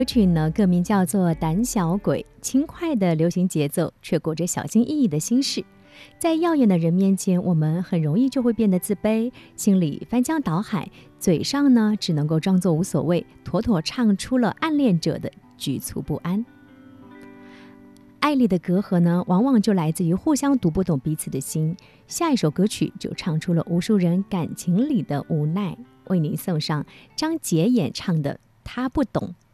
歌曲呢，歌名叫做《胆小鬼》，轻快的流行节奏，却裹着小心翼翼的心事。在耀眼的人面前，我们很容易就会变得自卑，心里翻江倒海，嘴上呢只能够装作无所谓，妥妥唱出了暗恋者的局促不安。爱里的隔阂呢，往往就来自于互相读不懂彼此的心。下一首歌曲就唱出了无数人感情里的无奈，为您送上张杰演唱的《他不懂》。